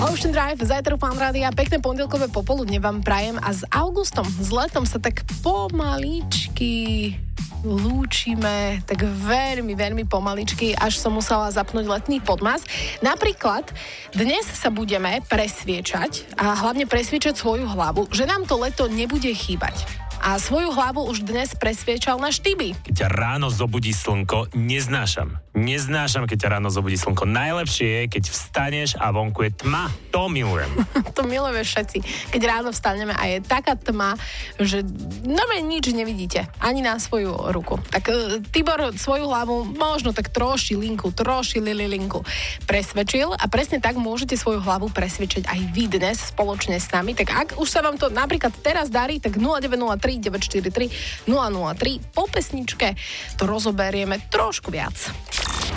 Ocean Drive, zajtra Fan Rádia, pekné pondelkové popoludne vám prajem a s augustom, s letom sa tak pomaličky lúčime, tak veľmi pomaličky, až som musela zapnúť letný podmas. Napríklad dnes sa budeme presviečať a hlavne presviečať svoju hlavu, že nám to leto nebude chýbať. A svoju hlavu už dnes presviečal na Štýby. Keď ťa ráno zobudí slnko, neznášam. Neznášam, keď ťa ráno zobudí slnko. Najlepšie je, keď vstaneš a vonku je tma. To milujem. To milujeme všetci. Keď ráno vstaneme a je taká tma, že nič nevidíte. Ani na svoju ruku. Tak Tibor svoju hlavu možno tak trošilinku presvedčil a presne tak môžete svoju hlavu presvedčiť aj vy dnes spoločne s nami. Tak ak už sa vám to napríklad teraz darí, tak 0903 943 003 po pesničke to rozoberieme trošku viac.